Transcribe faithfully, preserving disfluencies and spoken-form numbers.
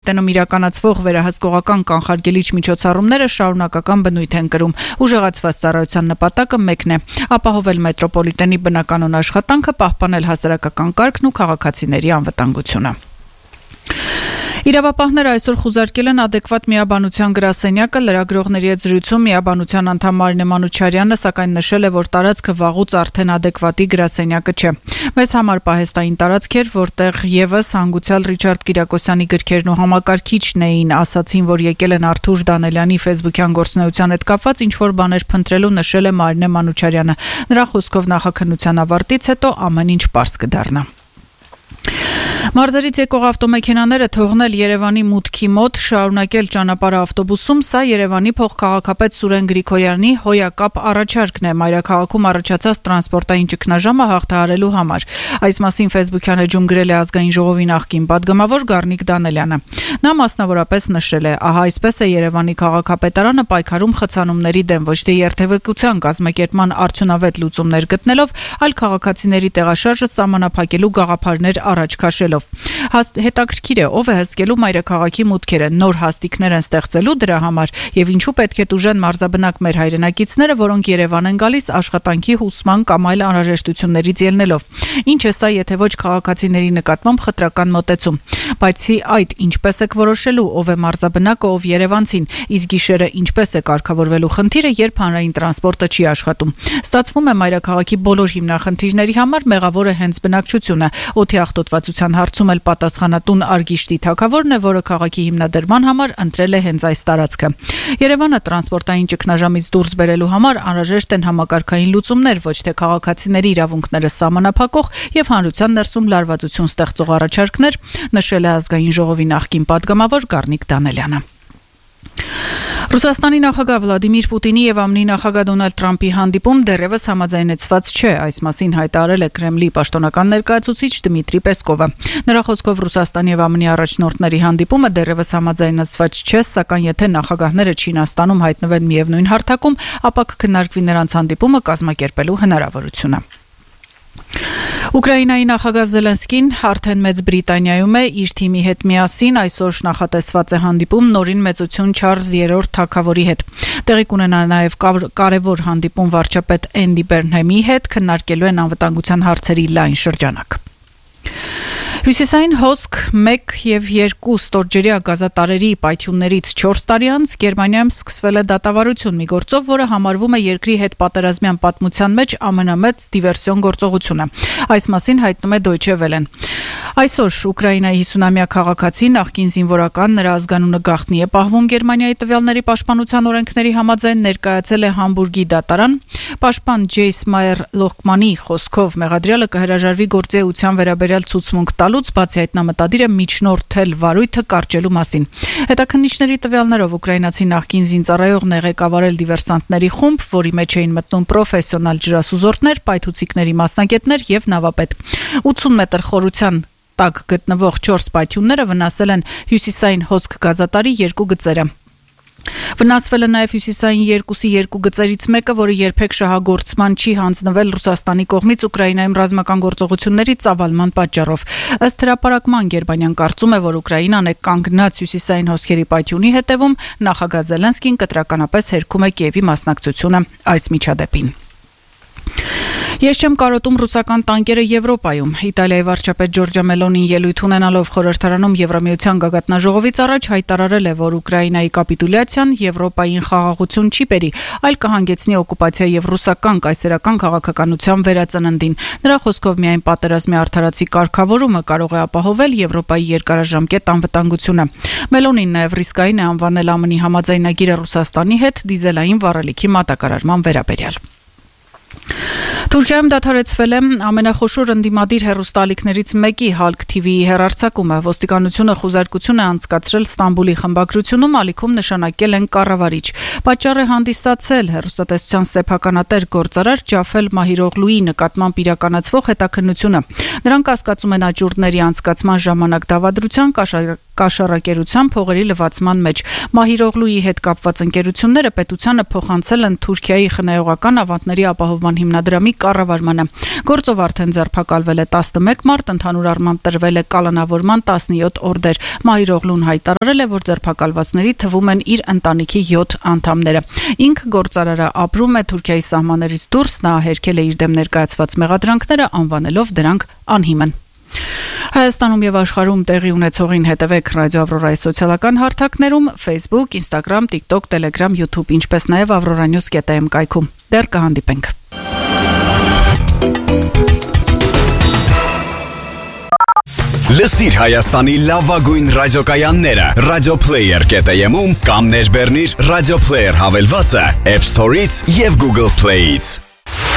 մետրոպոլիտենում իրականացվող վերահսկողական կանխարգելիչ միջոցառումները շարունակական բնույթ են կրում։ Ուժեղացված ծառայության նպատակը մեկն է՝ ապահովել մետրոպոլիտենի բնականոն աշխատանքը, պահպանել հասարակական կարգն ու քաղաքացիների անվտանգությունը։ Իրավապահները այսօր խուզարկել են adekvat միաբանության գրասենյակը, լրագրողների հետ զրույցում միաբանության անդամ Մարինե Մանուչարյանը սակայն նշել է, որ տարածքը վաղուց արդեն adekvat-ի գրասենյակը չէ։ Մեզ համար պահեստային տարածք էր, որտեղ եւս հանգուցյալ Ռիչարդ Կիրակոսյանի գրքերն ու համակարգիչն էին, ասացին, որ եկել են Արթուր Դանելյանի ֆեյսբուքյան գործունեության հետ կապված ինչ-որ բաներ փնտրելու, նշել է Մարինե Մանուչարյանը։ Նրա խոսքով նախաքննության ավարտից հետո ամեն ինչ պարզ կդառնա։ Մարզերից եկող ավտոմեքենաները թողնել Երևանի մուտքի մոտ, շարունակել ճանապարհը ավտոբուսում, սա Երևանի փոխքաղաքապետ Սուրեն Գրիգորյանի հոյակապ առաջարկն է մայրաքաղաքում առաջացած տրանսպորտային ճգնաժամը հաղթահարելու համար։ Այս մասին ֆեյսբուքյան էջում գրել է Ազգային ժողովի նախկին պատգամավոր Գառնիկ Դանելյանը։ Նա մասնավորապես նշել է, ահա այսպես է Երևանի քաղաքապետարանը պայքարում խցանումների դեմ, ոչ թե երթևեկության կազմակերպման արդյունավետ լուծումներ գտնելով, այլ քաղաքացիների տեղաշարժը սահմանափակելու գաղափարներ առաջ քաշելով։ Հետաքրքիր է, ով է հսկելու մայրաքաղաքի մուտքերը, նոր հաստիկներ են ստեղծելու դրա համար, եւ ինչու պետք է տուժեն մարզաբնակ մեր հայրենակիցները, որոնք Երևան են գալիս աշխատանքի հուսման կամ այլ անհրաժեշտություններից ելնելով։ Ինչ է սա, եթե ոչ քաղաքացիների նկատմամբ խտրական մոտեցում։ Բացի այդ, ինչպես եք որոշելու, ով է մարզաբնակը, ով երևանցին, իսկ գիշերը ինչպես է կարգավորվելու խնդիրը, երբ հանրային տրանսպորտը չի աշխատում։ Ստացվում է մայրաքաղաքի բոլոր հիմնախնդիրների համար մեղավոր է հենց բնակչությունը։ Օդի աղտոտվածության հարցում էլ պատասխանատուն Արգիշտի թագավորն է, որը քաղաքի հիմնադրման համար ընտրել է հենց այս տարածքը։ Երևանը տրանսպորտային ճգնաժամից դուրս բերելու համար անհրաժեշտ են համակարգային լուծումներ, ոչ թե քաղաքացիների իրավունքները սահմանափակող եւ հանրության ներսում լարվածություն ստեղծող առաջարկներ, նշել է Ազգային ժողովի նախկին պատգամավոր Գառնիկ Դանելյանը։ Ռուսաստանի նախագահ Վլադիմիր Պուտինի եւ ԱՄՆ-ի նախագահ Դոնալդ Թրամփի հանդիպում դեռևս համաձայնեցված չէ, այս մասին հայտարարել է Կրեմլի պաշտոնական ներկայացուցիչ Դմիտրի Պեսկովը։ Նրա խոսքով Ռուսաստանի եւ ԱՄՆ-ի առաջնորդների հանդիպումը դեռևս համաձայնեցված չէ, սակայն եթե նախագահները Չինաստանում հայտնվեն միևնույն հարթակում, ապա կքննարկվի նրանց հանդիպումը կազմակերպելու հնարավորությունը։ Ուկրաինայի նախագահ Զելենսկին արդեն Մեծ Բրիտանիայում է իր թիմի հետ միասին, այսօր նախատեսված է հանդիպում նորին մեծություն Չարլզ երրորդ թագավորի հետ։ Տեղի կունենա նաև կարևոր հանդիպում վարչապետ Էնդի Բերնհեմի հետ, քննարկելու են անվտանգության հարցերի լայն շրջանակ։ Հյուսիսային հոսք մեկ եւ երկու ստորջրյա գազատարերի պայթյուններից չորս տարի անց Գերմանիայում սկսվել է դատավարություն մի գործով, որը համարվում է երկրի հետ պատերազմյան պատմության մեջ ամենամեծ դիվերսիոն գործողությունը։ Այս մասին հայտնում է Deutsche Welle-ն։ Այսօր Ուկրաինայի հիսունամյա քաղաքացի, նախկին զինվորական, նրա ազգանունը գաղտնի է պահվում Գերմանիայի տվյալների պաշտպանության օրենքների համաձայն, ներկայացել է Համբուրգի դատարան։ Պաշտպան Ջեյս Մայեր Լոկմանի խոսքով մեղադրյալը կհրաժարվի գործեության վերաբերյալ ցուցմունք տալուց, բացի այդ նա մտադիր է միջնորդել վարույթը կարճելու մասին։ Հետաքննիչների տվյալներով ուկրաինացի նախկին զինծառայողն է ղեկավարել դիվերսանտների խումբ, որի մեջ էին մտնում պրոֆեսիոնալ ջրասուզորդներ, պայթուցիկների մասնագետներ եւ նավապետ։ ութսուն մետր խորության տակ գտնվող չորս պայթյունները վնասել են հյուսիսային հոսք գազատարի երկու գծերը։ Վնասվել է նաև հյուսիսային երկուսի երկու գծերից մեկը, որը երբեք շահագործման չի հանձնվել Ռուսաստանի կողմից Ուկրաինայում ռազմական գործողությունների ծավալման պատճառով։ Ըստ հրապարակման Գերմանիան կարծում է, որ Ուկրաինան է կանգնած հյուսիսային հոսքերի պայթյունի հետևում, նախագահ Զելենսկին կտրականապես հերքում է Կիևի մասնակցությունը այս միջադեպին։ Ես չեմ կարոտում ռուսական տանկերը Եվրոպայում։ Իտալիայի վարչապետ Ջորջա Մելոնին ելույթ ունենալով խորհրդարանում Եվրամիության գագաթնաժողովից առաջ հայտարարել է, որ Ուկրաինայի կապիտուլյացիան Եվրոպային խաղաղություն չի բերի, այլ կհանգեցնի օկուպացիա եւ ռուսական կայսերական քաղաքականության վերածննդին։ Նրա խոսքով միայն պատերազմի արդարացի կարգավորումը կարող է ապահովել Եվրոպայի երկարաժամկետ անվտանգությունը։ Մելոնին նաև ռիսկային է անվանել ԱՄՆ-ի համաձայնագիրը Ռուսաստանի հետ դիզելային վառելիքի մատակարարման վերաբերյալ։ Թուրքիայում դադարեցվել է ամենախոշոր ընդդիմադիր հեռուստաալիքներից մեկի Halk T V-ի հեռարձակումը։ Ոստիկանությունը խուզարկություն է անցկացրել Ստամբուլի խմբագրությունում, ալիքում նշանակել են կառավարիչ։ Պատճառ է հանդիսացել հեռուստատեսության սեփականատեր գործարար Ջաֆել Մահիրօղլուի նկատմամբ իրականացվող հետաքննությունը։ Նրանք կասկածում են աճուրդների անցկացման ժամանակ դավադրության, կաշառակերության, փողերի լվացման մեջ։ Մահիրօղլուի հետ կապված ընկերությունները պետությանը փոխանցել են Թուրքիայի խնայողական ավանդների ապահովման հիմնադրամի կառավարմանը։ Գործով արդեն ձերբակալվել է տասնմեկ մարդ, ընդհանուր առմամբ տրվել է կալանավորման տասնյոթ օրդեր։ Մահիր Օղլուն հայտարարել է, որ ձերբակալվածների թվում են իր ընտանիքի յոթ անդամները։ Ինքը գործարարը ապրում է Թուրքիայի սահմաններից դուրս, նա հերքել է իր դեմ ներկայացված մեղադրանքները, անվանելով դրանք անհիմն։ Հայաստանում եւ աշխարհում տեղի ունեցողին հետևեք Ռադիո Ավրորայի սոցիալական հարթակներում, Facebook, Instagram, TikTok, Telegram, YouTube, ինչպես նաեւ avroranews dot am կայքում։ Դեռ կհանդիպենք։ Լսիր Հայաստանի լավագույն ռադիոկայանները Radioplayer dot am-ում կամ ներբեռնիր Radio Player հավելվածը App Store-ից եւ Google Play-ից։